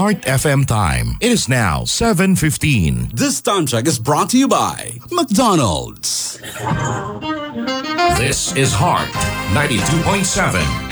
Heart FM time. It is now 7:15. This time check is brought to you by McDonald's. This is Heart 92.7.